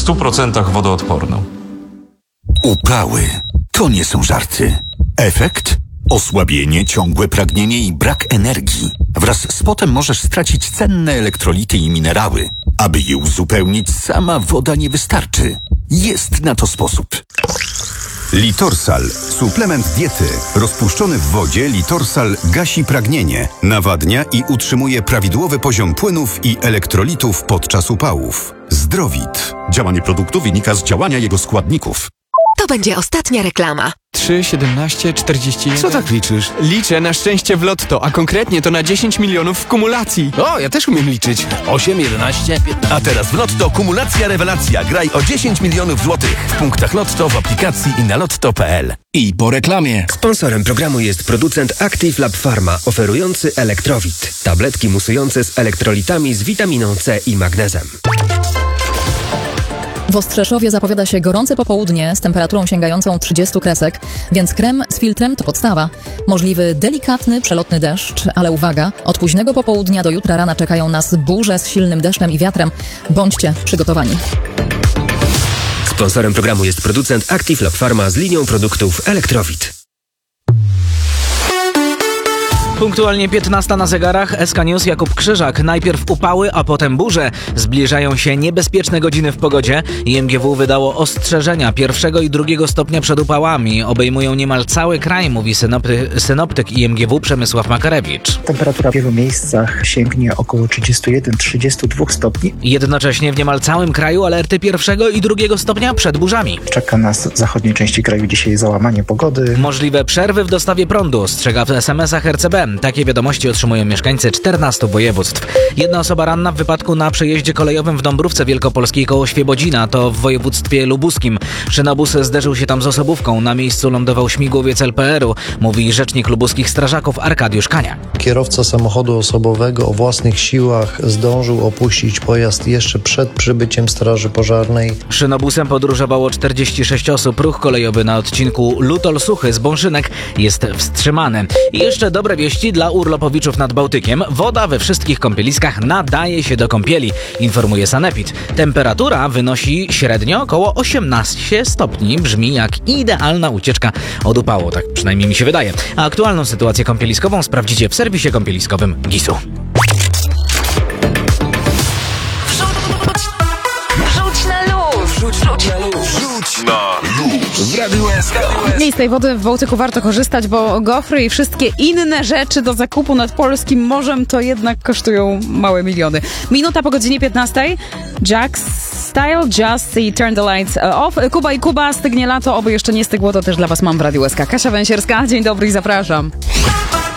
w 100% wodoodporną. Upały to nie są żarty. Efekt? Osłabienie, ciągłe pragnienie i brak energii. Wraz z potem możesz stracić cenne elektrolity i minerały. Aby je uzupełnić, sama woda nie wystarczy. Jest na to sposób. Litorsal. Suplement diety. Rozpuszczony w wodzie Litorsal gasi pragnienie, nawadnia i utrzymuje prawidłowy poziom płynów i elektrolitów podczas upałów. Zdrowit. Działanie produktu wynika z działania jego składników. To będzie ostatnia reklama. 3, 17, 41... Co tak liczysz? Liczę na szczęście w lotto, a konkretnie to na 10 milionów w kumulacji. O, ja też umiem liczyć. 8, 11, 15... A teraz w Lotto kumulacja rewelacja. Graj o 10 milionów złotych w punktach Lotto, w aplikacji i na lotto.pl. I po reklamie. Sponsorem programu jest producent Active Lab Pharma, oferujący Elektrowit. Tabletki musujące z elektrolitami z witaminą C i magnezem. W Ostrzeszowie zapowiada się gorące popołudnie z temperaturą sięgającą 30 kresek, więc krem z filtrem to podstawa. Możliwy delikatny, przelotny deszcz, ale uwaga, od późnego popołudnia do jutra rana czekają nas burze z silnym deszczem i wiatrem. Bądźcie przygotowani. Sponsorem programu jest producent Active Lab Pharma z linią produktów Elektrowit. Punktualnie 15 na zegarach, SK News, Jakub Krzyżak. Najpierw upały, a potem burze. Zbliżają się niebezpieczne godziny w pogodzie. IMGW wydało ostrzeżenia 1. i 2 stopnia przed upałami. Obejmują niemal cały kraj, mówi synoptyk IMGW Przemysław Makarewicz. Temperatura w wielu miejscach sięgnie około 31-32 stopni. Jednocześnie w niemal całym kraju alerty 1. i 2 stopnia przed burzami. Czeka nas w zachodniej części kraju dzisiaj załamanie pogody. Możliwe przerwy w dostawie prądu, ostrzega w SMS-ach RCB. Takie wiadomości otrzymują mieszkańcy 14 województw. Jedna osoba ranna w wypadku na przejeździe kolejowym w Dąbrówce Wielkopolskiej koło Świebodzina, to w województwie lubuskim. Szynobus zderzył się tam z osobówką. Na miejscu lądował śmigłowiec LPR-u, mówi rzecznik lubuskich strażaków Arkadiusz Kania. Kierowca samochodu osobowego o własnych siłach zdążył opuścić pojazd jeszcze przed przybyciem straży pożarnej. Szynobusem podróżowało 46 osób. Ruch kolejowy na odcinku Lutol-Suchy z Bąszynek jest wstrzymany. I jeszcze dobre wieści dla urlopowiczów nad Bałtykiem. Woda we wszystkich kąpieliskach nadaje się do kąpieli, informuje Sanepid. Temperatura wynosi średnio około 18 stopni. Brzmi jak idealna ucieczka od upału, tak przynajmniej mi się wydaje. A aktualną sytuację kąpieliskową sprawdzicie w serwisie kąpieliskowym GIS-u. Wrzuć na luz! Rzuć na luz. W Radiu SK. I z tej wody w Bałtyku warto korzystać, bo gofry i wszystkie inne rzeczy do zakupu nad polskim morzem to jednak kosztują małe miliony. Minuta po godzinie 15. Jack Style, Just i Turn the Lights Off. Kuba i Kuba, stygnie lato, oby jeszcze nie stygło, to też dla was mam w Radiu SK. Kasia Węsierska, dzień dobry i zapraszam.